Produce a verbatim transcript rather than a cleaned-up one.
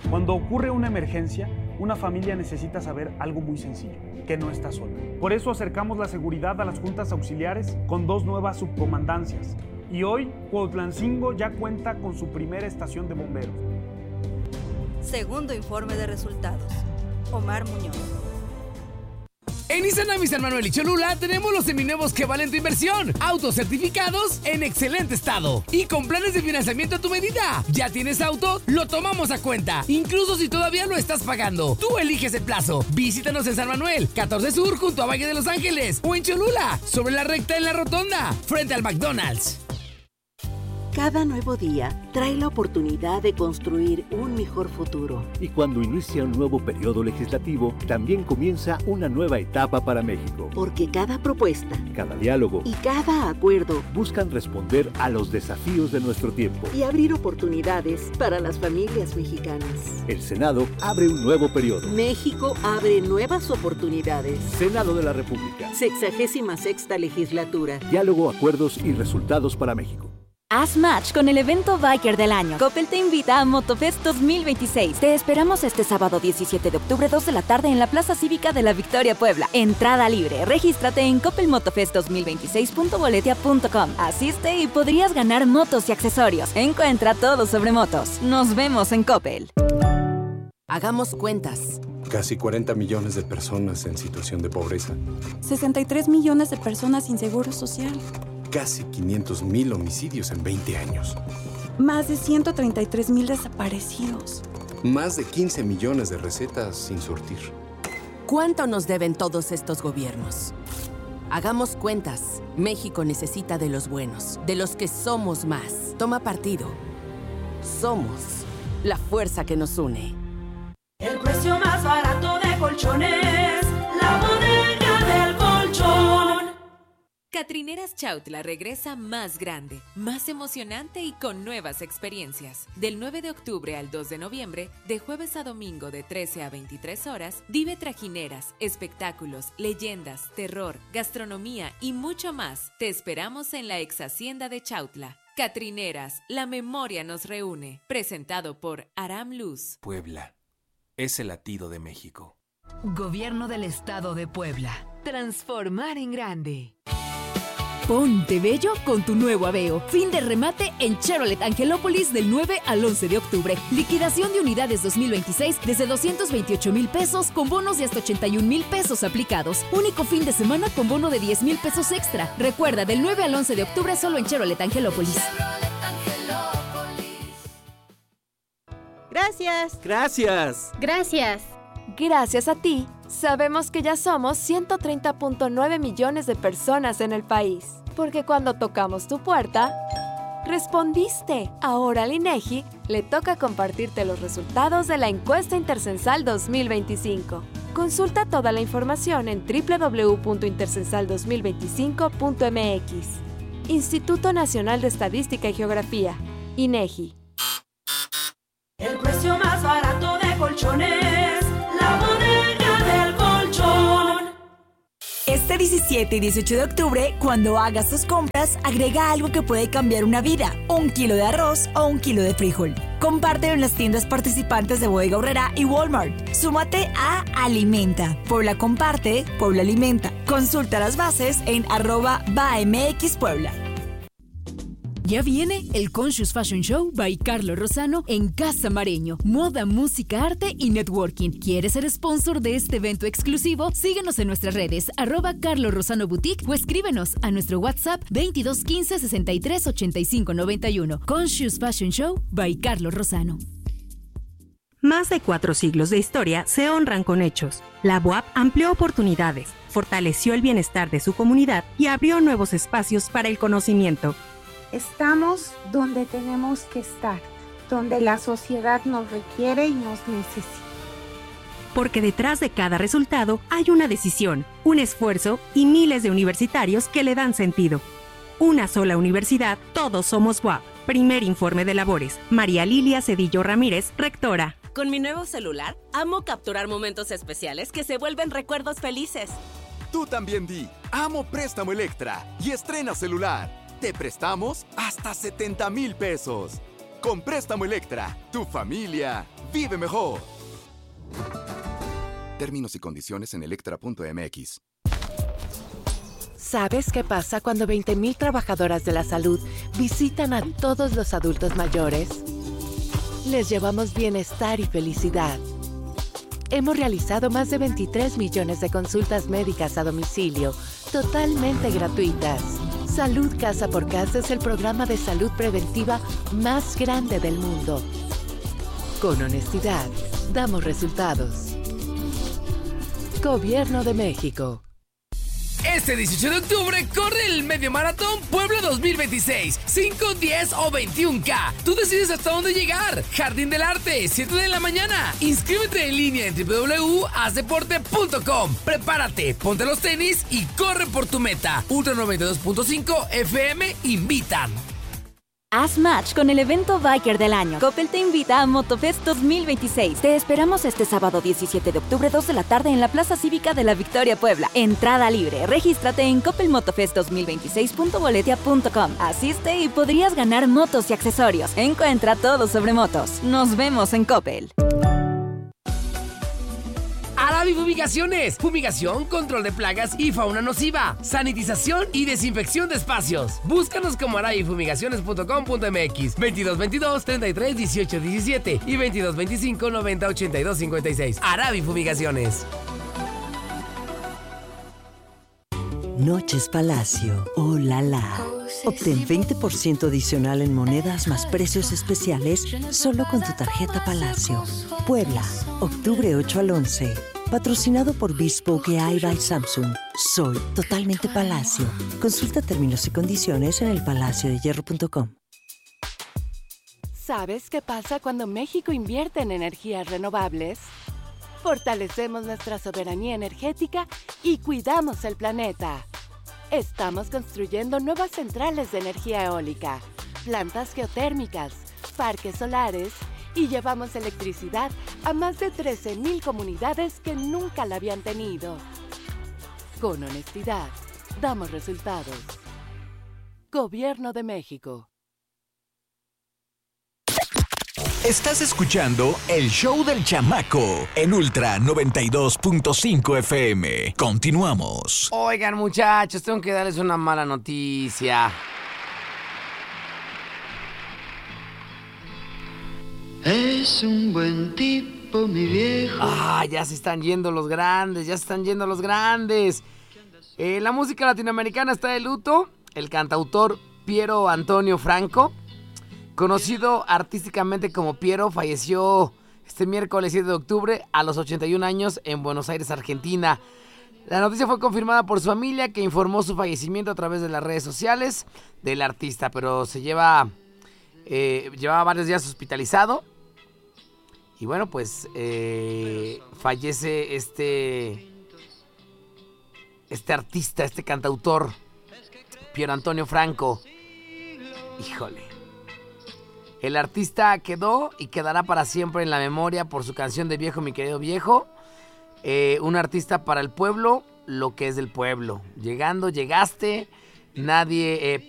Cuando ocurre una emergencia, una familia necesita saber algo muy sencillo, que no está sola. Por eso acercamos la seguridad a las juntas auxiliares con dos nuevas subcomandancias. Y hoy, Cuautlancingo ya cuenta con su primera estación de bomberos. Segundo informe de resultados. Omar Muñoz. En Izanami San Manuel y Cholula tenemos los seminuevos que valen tu inversión. Autos certificados en excelente estado y con planes de financiamiento a tu medida. ¿Ya tienes auto? Lo tomamos a cuenta, incluso si todavía lo estás pagando. Tú eliges el plazo. Visítanos en San Manuel, catorce Sur, junto a Valle de Los Ángeles, o en Cholula, sobre la recta en la rotonda, frente al McDonald's. Cada nuevo día trae la oportunidad de construir un mejor futuro. Y cuando inicia un nuevo periodo legislativo, también comienza una nueva etapa para México. Porque cada propuesta, cada diálogo y cada acuerdo buscan responder a los desafíos de nuestro tiempo y abrir oportunidades para las familias mexicanas. El Senado abre un nuevo periodo. México abre nuevas oportunidades. Senado de la República. Sexagésima sexta legislatura. Diálogo, acuerdos y resultados para México. Haz match con el evento Biker del año. Coppel te invita a Motofest dos mil veintiséis. Te esperamos este sábado diecisiete de octubre, dos de la tarde en la Plaza Cívica de la Victoria, Puebla. Entrada libre. Regístrate en coppel motofest dos mil veintiséis punto boletia punto com. Asiste y podrías ganar motos y accesorios. Encuentra todo sobre motos. Nos vemos en Coppel. Hagamos cuentas. Casi cuarenta millones de personas en situación de pobreza. sesenta y tres millones de personas sin seguro social. Casi quinientos mil homicidios en veinte años. Más de ciento treinta y tres mil desaparecidos. Más de quince millones de recetas sin surtir. ¿Cuánto nos deben todos estos gobiernos? Hagamos cuentas. México necesita de los buenos, de los que somos más. Toma partido. Somos la fuerza que nos une. El precio más barato de colchones, la bodega del colchón. Catrineras Chautla regresa más grande, más emocionante y con nuevas experiencias. Del nueve de octubre al dos de noviembre, de jueves a domingo de trece a veintitrés horas, vive trajineras, espectáculos, leyendas, terror, gastronomía y mucho más. Te esperamos en la ex hacienda de Chautla. Catrineras, la memoria nos reúne. Presentado por Aram Luz. Puebla es el latido de México. Gobierno del Estado de Puebla. Transformar en grande. Ponte bello con tu nuevo Aveo. Fin de remate en Chevrolet Angelópolis del nueve al once de octubre. Liquidación de unidades dos mil veintiséis desde doscientos veintiocho mil pesos con bonos de hasta ochenta y un mil pesos aplicados. Único fin de semana con bono de diez mil pesos extra. Recuerda, del nueve al once de octubre solo en Chevrolet Angelópolis. Gracias. Gracias. Gracias. Gracias a ti, sabemos que ya somos ciento treinta punto nueve millones de personas en el país. Porque cuando tocamos tu puerta, respondiste. Ahora al INEGI le toca compartirte los resultados de la encuesta intercensal dos mil veinticinco. Consulta toda la información en doble u doble u doble u punto intercensal dos mil veinticinco punto m x. Instituto Nacional de Estadística y Geografía, INEGI. El precio más barato de colchones, la bodega del colchón. Este diecisiete y dieciocho de octubre, cuando hagas tus compras, agrega algo que puede cambiar una vida. Un kilo de arroz o un kilo de frijol. Compártelo en las tiendas participantes de Bodega Aurrera y Walmart. Súmate a Alimenta. Puebla comparte, Puebla alimenta. Consulta las bases en arroba BAMX Puebla. Ya viene el Conscious Fashion Show by Carlos Rosano en Casa Mareño. Moda, música, arte y networking. ¿Quieres ser sponsor de este evento exclusivo? Síguenos en nuestras redes, arroba Carlos Rosano Boutique, o escríbenos a nuestro WhatsApp veintidós quince sesenta y tres ochenta y cinco noventa y uno. Conscious Fashion Show by Carlos Rosano. Más de cuatro siglos de historia se honran con hechos. La B U A P amplió oportunidades, fortaleció el bienestar de su comunidad y abrió nuevos espacios para el conocimiento. Estamos donde tenemos que estar, donde la sociedad nos requiere y nos necesita. Porque detrás de cada resultado hay una decisión, un esfuerzo y miles de universitarios que le dan sentido. Una sola universidad, todos somos B U A P. Primer informe de labores. María Lilia Cedillo Ramírez, rectora. Con mi nuevo celular, amo capturar momentos especiales que se vuelven recuerdos felices. Tú también di, amo Préstamo Electra y estrena celular. Te prestamos hasta setenta mil pesos. Con Préstamo Electra, tu familia vive mejor. Términos y condiciones en electra punto m x. ¿Sabes qué pasa cuando veinte mil trabajadoras de la salud visitan a todos los adultos mayores? Les llevamos bienestar y felicidad. Hemos realizado más de veintitrés millones de consultas médicas a domicilio, totalmente gratuitas. Salud Casa por Casa es el programa de salud preventiva más grande del mundo. Con honestidad, damos resultados. Gobierno de México. Este dieciocho de octubre corre el Medio Maratón Puebla dos mil veintiséis. cinco, diez o veintiuno K. Tú decides hasta dónde llegar. Jardín del Arte, siete de la mañana. Inscríbete en línea en doble u doble u doble u punto haz deporte punto com. Prepárate, ponte los tenis y corre por tu meta. Ultra noventa y dos punto cinco F M invitan. Haz match con el evento Biker del año. Coppel te invita a Motofest dos mil veintiséis. Te esperamos este sábado diecisiete de octubre, dos de la tarde en la Plaza Cívica de la Victoria, Puebla. Entrada libre. Regístrate en coppel motofest dos mil veintiséis punto boletia punto com. Asiste y podrías ganar motos y accesorios. Encuentra todo sobre motos. Nos vemos en Coppel. Aravi Fumigaciones. Fumigación, control de plagas y fauna nociva. Sanitización y desinfección de espacios. Búscanos como aravi fumigaciones punto com punto m x. veintidós veintidós, treinta y tres, dieciocho, diecisiete y veintidós veinticinco, noventa, ochenta y dos, cincuenta y seis. Aravi Fumigaciones. Noches Palacio. Oh la la. Obtén veinte por ciento adicional en monedas más precios especiales solo con tu tarjeta Palacio. Puebla, octubre ocho al once. Patrocinado por Bespoke A I by Samsung. Soy totalmente Palacio. Consulta términos y condiciones en el palacio de hierro punto com. ¿Sabes qué pasa cuando México invierte en energías renovables? Fortalecemos nuestra soberanía energética y cuidamos el planeta. Estamos construyendo nuevas centrales de energía eólica, plantas geotérmicas, parques solares y llevamos electricidad a más de trece mil comunidades que nunca la habían tenido. Con honestidad, damos resultados. Gobierno de México. Estás escuchando El Show del Chamaco en Ultra noventa y dos punto cinco F M. Continuamos. Oigan, muchachos, tengo que darles una mala noticia. Es un buen tipo, mi viejo. Ah, ya se están yendo los grandes, ya se están yendo los grandes. Eh, la música latinoamericana está de luto. El cantautor Piero Antonio Franco, conocido artísticamente como Piero, falleció este miércoles siete de octubre a los ochenta y un años en Buenos Aires, Argentina. La noticia fue confirmada por su familia, que informó su fallecimiento a través de las redes sociales del artista, pero se lleva eh, llevaba varios días hospitalizado. Y bueno, pues eh, fallece este este artista, este cantautor, Piero Antonio Franco. Híjole. El artista quedó y quedará para siempre en la memoria por su canción de Viejo, mi querido viejo. Eh, un artista para el pueblo, lo que es del pueblo. Llegando, llegaste, nadie... Eh,